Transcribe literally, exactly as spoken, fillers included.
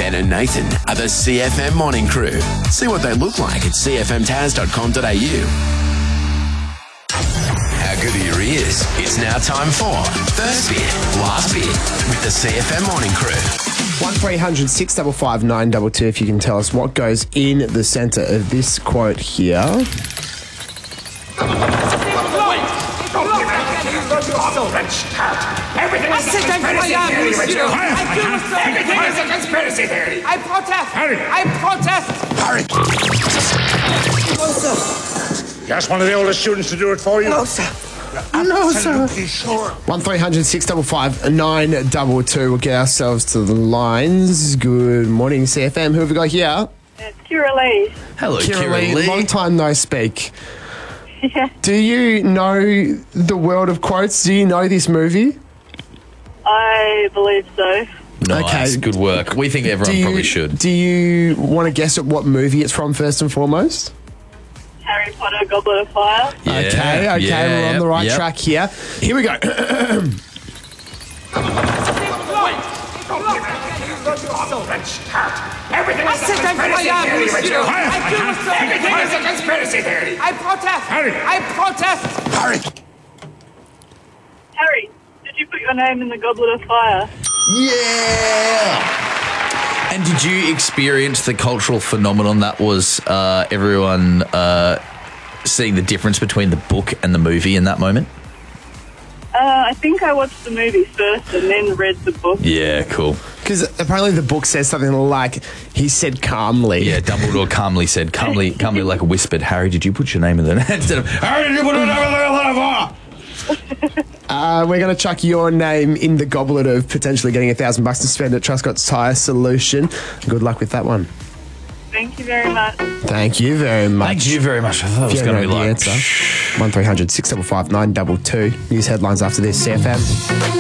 Ben and Nathan are the C F M Morning Crew. See what they look like at c f m taz dot com dot a u. How good are your ears? It's now time for First Bit, Last Bit with the C F M Morning Crew. one three hundred six five five nine two two if you can tell us what goes in the centre of this quote here. Everything is a conspiracy theory, Richard. Everything is a conspiracy theory. I protest. Harry. I protest. Harry. No, sir. You asked one of the older students to do it for you? No, sir. No, sir. Absolutely sure. one three hundred six five five nine two two. We'll get ourselves to the lines. Good morning, C F M. Who have we got here? It's Kira Lee. Hello, Kira Kira Lee. Lee. Long time no speak. Yeah. Do you know the world of quotes? Do you know this movie? I believe so. Nice, Okay. good work. We think everyone Do you, probably should. Do you want to guess at what movie it's from first and foremost? Harry Potter, Goblet of Fire. Yeah, okay, okay, yeah, we're on the right yep. track here. Here we go. Everything is a conspiracy theory, Richard. Everything is a conspiracy theory. I protest. Harry. I protest. Harry. Harry, did you put your name in the Goblet of Fire? Yeah! And did you experience the cultural phenomenon that was uh, everyone uh, seeing the difference between the book and the movie in that moment? Uh, I think I watched the movie first and then read the book. Yeah, cool. Because apparently the book says something like, he said calmly. Yeah, Dumbledore calmly said, calmly, calmly like whispered, Harry, did you put your name in there? Instead of, Harry, did you put your name in there? Uh, we're going to chuck your name in the goblet of potentially getting a thousand bucks to spend at Truscott's Tyre Solution. Good luck with that one. Thank you very much. Thank you very much. Thank you very much. I thought it was If you going to know be the like... answer, one three hundred six five five nine two two. News headlines after this, C F M.